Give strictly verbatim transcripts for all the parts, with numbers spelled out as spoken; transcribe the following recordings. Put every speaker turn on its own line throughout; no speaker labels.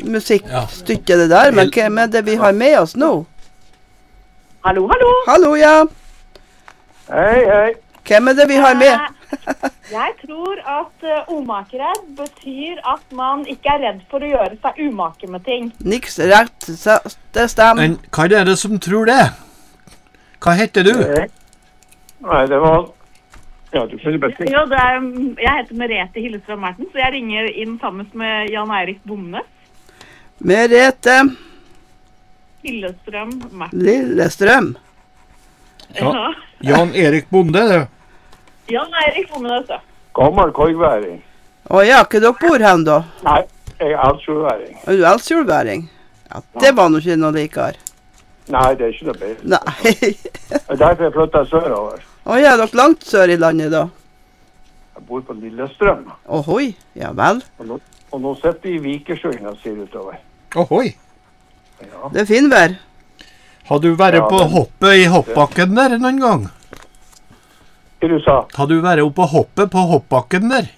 musikkstykke det der, men hvem er det vi har med oss nå?
Hallo, hallo.
Hallo, ja.
Hei, hei.
Hvem er det vi har med?
Jeg tror at uh, umakeredd betyr at man ikke er redd for å gjøre seg umake med ting.
Niks rett, det stemmer.
Men hva er det som tror det? Hva heter du?
Nei, det var... Ja, du finner best.
Jo, det er, jeg heter Merete Hillestrøm Martin, så jeg ringer inn sammen med Jan Eirik Bomnes.
Merete
Hillestrøm Martin.
Lillestrøm.
Ja. Jan Erik Bonde, det.
Jan Eirik Bomnes, da.
Gammel korgværing.
Å ja, hva dere bor hen da?
Nei, jeg er elskjordværing.
Er du elskjordværing? Ja, det var nå ikke noe likere.
Nei, det er ikke det bedre.
Nei.
Det er derfor jeg flyttet sørover.
Å ja, dere langt sør i landet da?
Jeg bor på Lillestrøm.
Ohoi, ja vel.
Og nå, og nå sitter vi i Vikersjøen og ser utover.
Ohoi.
Ja.
Det er finvær.
Har du vært
Ja,
på
men-
hoppet i hoppbakken der noen gang?
Hva du sa?
Har du vært oppe på hoppet på hoppbakken der?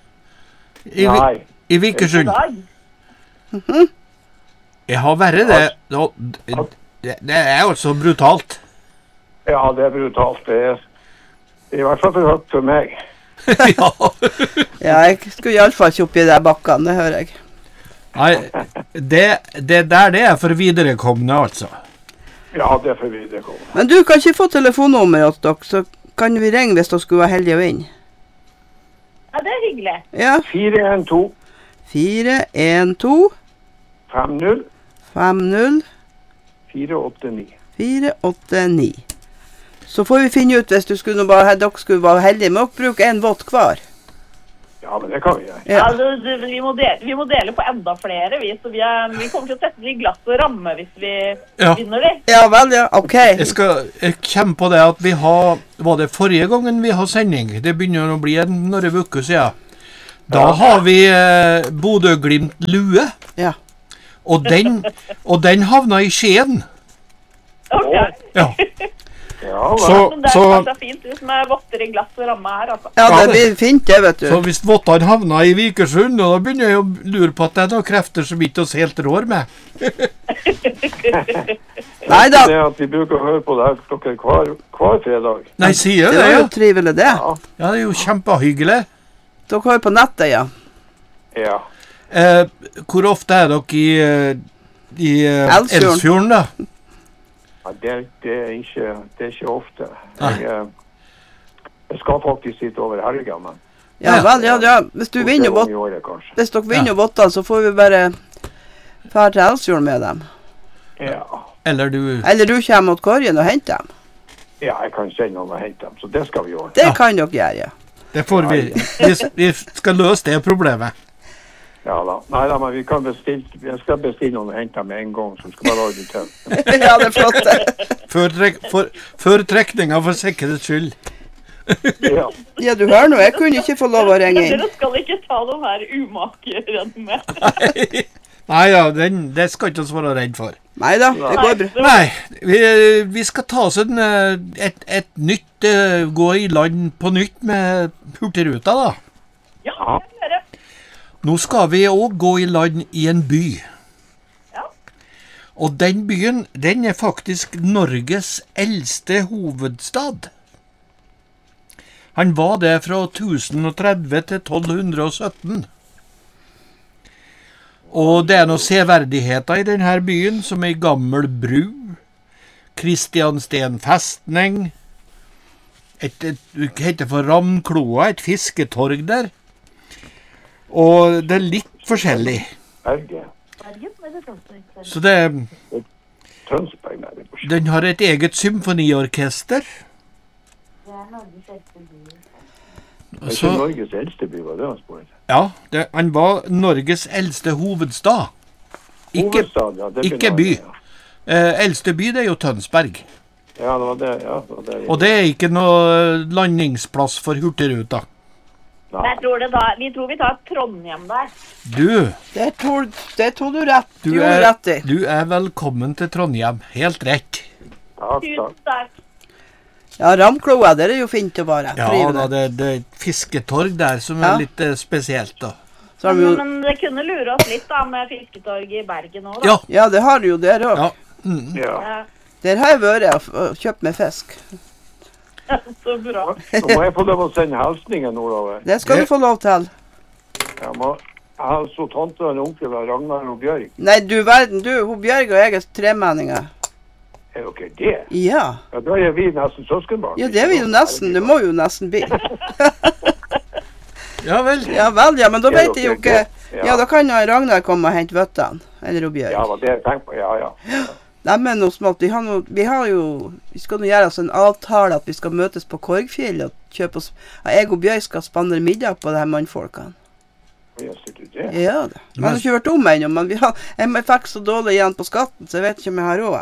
I, Vi-
Nei.
I Vikersund?
dag.
Jeg har vært det. Nå, Det, det er altså brutalt.
Ja, det er brutalt. Det er i hvert fall for høyt for meg.
Ja.
Ja, jeg skulle i alle fall ikke oppi de bakkene, det hører jeg.
Nei, det, det der det er for viderekomne, altså.
Ja, det er for viderekommende.
Men du kan ikke få telefonnummer til dere, så kan vi ringe hvis dere skulle være heldige å vinne.
Ja, det er hyggelig.
Ja,
fire en to
fire en to
fem null
fem null
fire åtte ni.
fire åtte ni. Så får vi finne ut hvis du skulle nå bare, dere skulle være heldige med å bruke en vått hver.
Ja, men det kan vi gjøre.
Ja.
Ja, det, det, vi, må dele, vi må dele på enda flere, vi, så vi, er, vi kommer til å sette det i glass og ramme hvis vi
Ja.
vinner det.
Ja vel, ja, ok.
Jeg skal jeg kommer på det at vi har, var det forrige gangen vi har sending? Det begynner å bli en noen uker siden. Da
Ja.
har vi eh, Bodø-Glimt lue,
Ja.
og den, og den havna i Skien.
Ok.
Ja.
Ja, vel.
Så,
Men det er
så,
kanskje fint ut med votter i glass og ramme her, altså.
Ja,
Ja,
det blir fint det, vet
så
du.
hvis vottene havna i Vikersund, og da begynner jeg å lure på at det er noen krefter som ikke oss helt rår med.
Neida,
Det er at vi bruker å høre på det her dere hver, hver fredag.
Nei, sier
det
det,
var
ja.
jo trivelig det.
Ja.
Ja, det er jo kjempehyggelig.
Dere har jo på nettet, ja.
Ja.
Eh, hvor ofte er dere i, eh, i eh,
Elsfjorden.
Elsfjorden, da?
Ja, det, det, er ikke, det er ikke ofte.
Nei.
Jeg, eh, jeg skal faktisk sitte over helga, men
Ja vel, ja, ja. Hvis du vinner
to-tre
vått,
ganger i året, kanskje.
hvis dere vinner vottene, så får vi bare fære til Elsfjorden med dem.
Ja.
Eller du...
Eller du kommer mot Korgen og henter dem.
Ja, jeg kan sende noen og hente dem, så det skal vi gjøre.
Det
Ja.
kan dere gjøre, ja.
Det får vi. Vi, vi skal løse det problemet.
Ja da. Nei da, men vi kan bestille, jeg skal bestille noen og hente dem med en gang, så skal bare lage det til.
Ja, det er flott det.
Før, trek, for, før trekninga for sikkerhets skyld.
Ja.
Ja, du hører nå, jeg kunne ikke få lov å ringe inn.
Dere skal ikke ta den her umakeredd med.
Nei ja, den, det skal ikke oss være redd for.
Neida, det går bra.
Nei, vi, vi skal ta oss en, eh, et, et nytt, eh, gå i land på nytt med Hurtigruta da.
Ja, det kan dere.
Nå skal vi også gå i land i en by.
Ja.
Og den byen, den er faktisk Norges eldste hovedstad. Han var det fra tusen og tretti til tolv hundre og sytten. Og det er noen severdigheter i denne byen, som er gammel bru, Kristiansten festning, et, et, det heter for Ramkloa, et fisketorg der. Og det er litt forskjellig.
Berge.
Bergen, eller Trondheim?
Så det,
Tønsberg, nei, det er på Skjø.
den har et eget symfoniorkester.
Det er Norges eldste by.
Det er ikke
Så,
Norges eldste by, var det han spurte.
ja, det, han var Norges eldste hovedstad. Ikke,
Hovedstad, ja, det blir
ikke by.
Norge,
eh, eldste by det er jo Tønsberg.
Ja, det var det, ja. Det var det.
Og det er ikke noe landingsplass for Hurtigruta.
Nei.
Jeg tror det tar, vi tror vi tar Trondheim der.
Du,
Det tog, det tog du rett,
du
du gjorde
er,
rett i.
du er velkommen til Trondheim. Helt rett.
Takk,
Tusen
takk.
takk.
Ja, Ramkloa, det er jo fint å være.
Ja
Trivelig.
da, det, det er et fisketorg der som
Ja.
er litt eh, spesielt da.
Så har vi jo,
Men det kunne lure oss litt da, med fisketorg i Bergen også, da.
Ja.
ja, det har du jo der òg.
Ja. Mm.
Ja.
Ja.
Der har jeg vært og f- og kjøpt meg fisk.
Så bra.
Nå må jeg få lov å sende hilsninger nordover.
Det skal
Det-
du få lov til.
Jeg, må, jeg har så tante og en onkel av Ragnar og Bjørg.
Nei, du verden, du, hun Bjørg og jeg er tremenninger.
Er dere det?
Ja.
Ja, da er vi nesten søskenbarn.
Ja, det er vi jo nesten. Det må jo nesten bli.
Ja vel.
Ja vel, ja, men da
Er
vet jeg jo
dere
ikke.
det?
Ja, da kan jo Ragnar komme og hente vøttene. Eller hun Bjørg.
Ja, det var det jeg tenkte på. Ja, ja.
Nei, men noe smått. Vi har, noe, vi har jo Vi skal nå gjøre oss en avtale at vi skal møtes på Korgfjell og kjøpe oss ja, Jeg og Bjørg skal spandere middag på de her mannfolkene.
Ja, sier du det?
Ja da. Vi har ikke vært om ennå, men vi har, jeg fikk så dårlig igjen på skatten, så jeg vet ikke om jeg har råd.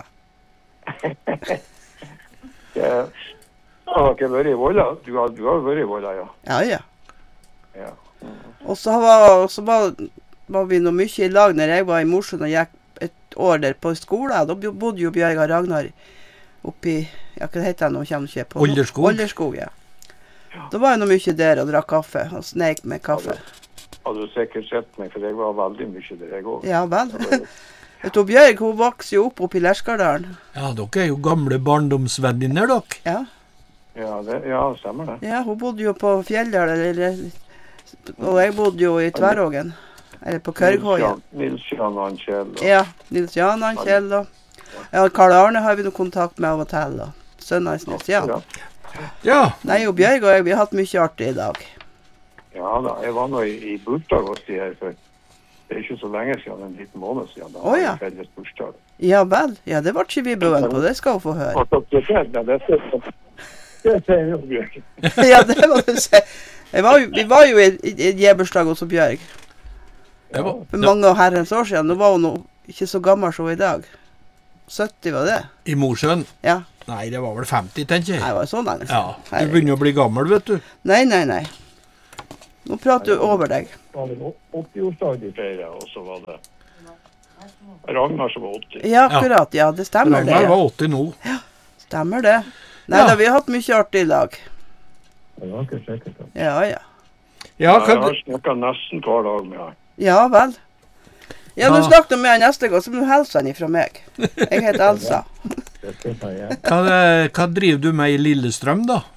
Ja. Har dere vært i Volda? Du har, du har vært i Volda, ja.
Ja, ja.
Ja.
Og så var, så var, var vi nå mye i lag når jeg var i Mosjøen og gikk et år der på skolen. Da bodde jo Bjørg og Ragnar oppi Ja, hva heter det nå? Kommer ikke på.
Olderskog.
Olderskog, ja. Da var jeg nå mye der og drakk kaffe og sneik med kaffe.
Hadde du sikkert sett meg, for jeg var veldig mye der, jeg også.
Ja vel. Vet du, Bjørg, hun vokser jo opp oppe i Lerskardalen.
Ja, dere er jo gamle barndomsvenninner, dere.
Ja.
Ja, det, ja, stemmer det.
ja, hun bodde jo på Fjelldal, eller Og jeg bodde jo i Tverrågen. Eller på Kørghøyen.
Nils Jan og Kjell. og-
Ja. Nils Jan og Kjell og ja, Karl Arne har vi noe kontakt med av og til. Og sønnen hans Nils Jan.
Ja.
Ja.
Nei, og Bjørg og jeg, vi har hatt mye artig i dag.
Ja da, jeg var nå i, i bursdag hos de her, for det er ikke så lenge siden, en liten måned siden. Da
Å,
var
ja.
det felles bursdag.
Ja vel. Ja, det ble ikke vi bøen på. Det skal hun få høre.
Og så det der, men det er det sier jo Bjørk.
Ja, det må du si. Jeg var jo, vi var jo i, i, i gjebursdag hos Bjørg.
Det var,
For mange herrens år siden. Nå var hun nå ikke så gammel som i dag. sytti var det.
I Mosjøen.
Ja.
Nei, det var vel femti, tenker jeg.
Nei, det var så lenge
Ja,
siden.
du begynner å bli gammel, vet du.
Nei, nei, nei. Nå prater du over deg.
var det åtti-årsdag de feiret, og så var det Ragnar som var åtti.
Ja, akkurat. Ja, det stemmer det.
Ragnar
Ja.
var åtti nå.
Stemmer det. Nei
Ja.
da, vi har hatt mye artig i lag.
Jeg har ikke sjekket det.
Ja, ja.
Ja,
Jeg
kan
har
du...
snakket nesten hver dag med han.
Ja vel. Ja, du
Ja.
snakket med han neste gang, så må du hilse han ifra meg. Jeg heter Elsa.
Det skal jeg gjøre.
Hva, hva driver du med i Lillestrøm, da?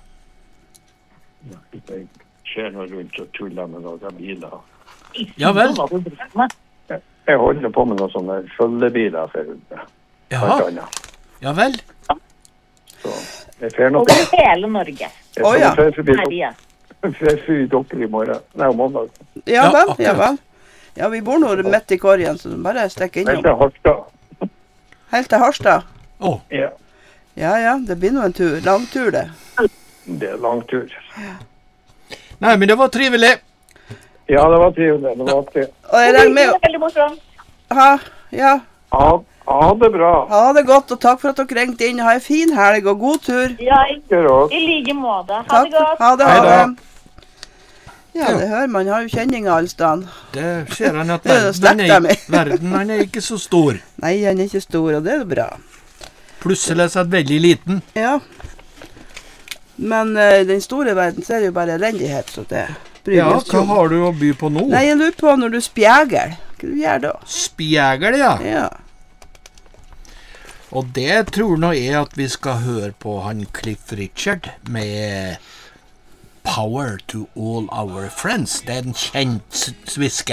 Jeg ser noe rundt og tuller med noen biler.
Ja vel.
Jeg holder på med noen sånne følgebiler for blant
Ja,
annet.
ja vel.
Så jeg fer nok.
Over hele Norge.
Jeg
Å, ja.
fer forbi
Herje.
jeg fyrer dere i morgen. Nei, om mandag.
Ja
Ja,
vel, ja
akkurat.
vel. Ja, vi bor nå midt i korgen, så bare stikk
Helt
innom.
til Harstad.
Helt til Harstad.
Å,
Ja,
Ja, ja, det blir nå en tur. Lang tur, det.
det er lang tur.
nei, men det var trivelig.
Ja, det var trivelig. Det var artig.
Og jeg regner med
Det er veldig morsomt.
ha, ja,
Ha, ha det bra.
ha det godt, og takk for at dere ringte inn. Ha en fin helg og god tur.
Ja, i,
Gjør også.
i like måte. Ha
Takk.
det godt.
Ha det,
Hei
ha
da.
det. Ja, det hører man. Har jo kjenninger alle steder.
Det ser han at
Det er jo
verden,
slekta
er,
mi.
verden han er ikke så stor.
Nei, han er ikke stor, og det er jo bra.
Plutselig så er han veldig liten.
Ja. Men eh, den store verden så er det jo bare elendighet, så det bryr
Ja,
vi oss ikke
hva
om.
har du å by på nå?
Nei, jeg lurer på når du spjeger. Hva du gjør da?
Spjegel, ja.
Ja.
Og det tror nå jeg at vi skal høre på han Cliff Richard med Power to All Our Friends. Det er en kjent sviske.